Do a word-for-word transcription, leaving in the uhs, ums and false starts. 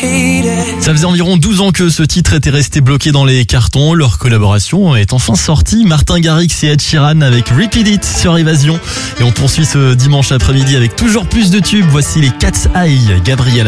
Ça faisait environ douze ans que ce titre était resté bloqué dans les cartons. Leur collaboration est enfin sortie. Martin Garrix et Ed Sheeran avec Repeat It sur Évasion. Et on poursuit ce dimanche après-midi avec toujours plus de tubes. Voici les Cat's Eye, Gabriel.